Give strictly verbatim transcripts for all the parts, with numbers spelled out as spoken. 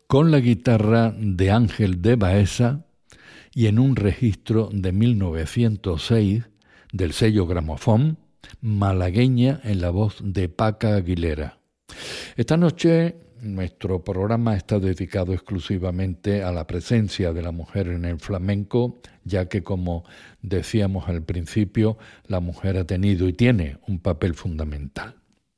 con la guitarra de Ángel de Baeza y en un registro de mil novecientos seis del sello Gramofón, Malagueña en la voz de Paca Aguilera. Esta noche nuestro programa está dedicado exclusivamente a la presencia de la mujer en el flamenco, ya que, como decíamos al principio, la mujer ha tenido y tiene un papel fundamental.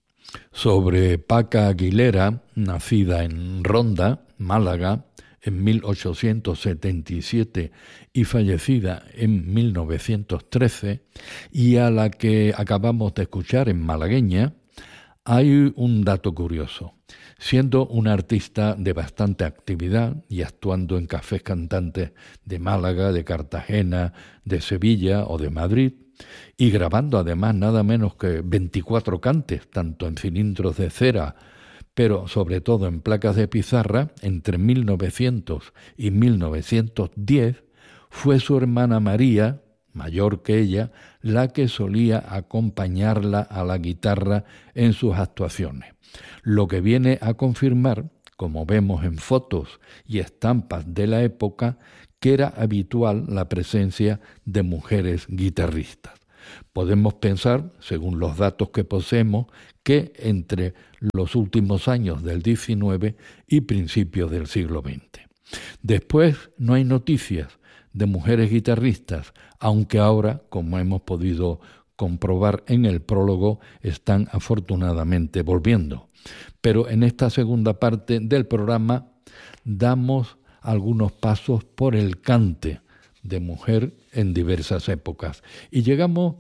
Sobre Paca Aguilera, nacida en Ronda, Málaga, en mil ochocientos setenta y siete y fallecida en mil novecientos trece, y a la que acabamos de escuchar en Malagueña, hay un dato curioso. Siendo una artista de bastante actividad y actuando en cafés cantantes de Málaga, de Cartagena, de Sevilla o de Madrid, y grabando además nada menos que veinticuatro cantes, tanto en cilindros de cera, pero sobre todo en placas de pizarra, entre mil novecientos y mil novecientos diez, fue su hermana María, mayor que ella, la que solía acompañarla a la guitarra en sus actuaciones, lo que viene a confirmar, como vemos en fotos y estampas de la época, que era habitual la presencia de mujeres guitarristas. Podemos pensar, según los datos que poseemos, que entre los últimos años del diecinueve y principios del siglo veinte. Después no hay noticias de mujeres guitarristas, aunque ahora, como hemos podido comprobar en el prólogo, están afortunadamente volviendo. Pero en esta segunda parte del programa damos algunos pasos por el cante de mujer en diversas épocas. Y llegamos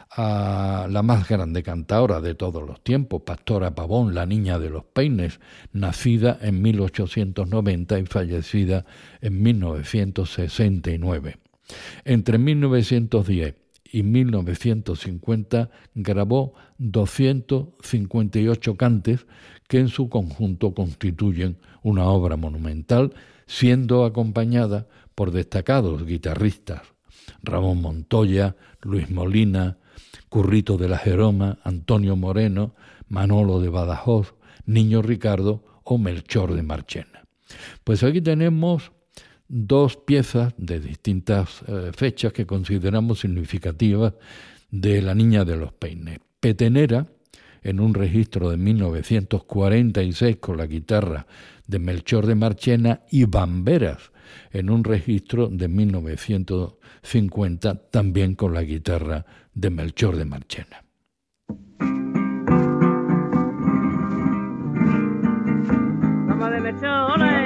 a la más grande cantaora de todos los tiempos, Pastora Pavón, la niña de los peines, nacida en mil ochocientos noventa y fallecida en mil novecientos sesenta y nueve. Entre mil novecientos diez y mil novecientos cincuenta grabó doscientos cincuenta y ocho cantes que en su conjunto constituyen una obra monumental, siendo acompañada por destacados guitarristas: Ramón Montoya, Luis Molina, Currito de la Jeroma, Antonio Moreno, Manolo de Badajoz, Niño Ricardo o Melchor de Marchena. Pues aquí tenemos dos piezas de distintas eh, fechas que consideramos significativas de la niña de los peines. Petenera, en un registro de mil novecientos cuarenta y seis con la guitarra de Melchor de Marchena, y Bamberas, en un registro de mil novecientos cincuenta, también con la guitarra de Melchor de Marchena. Vamos de Melchor, ¡ole!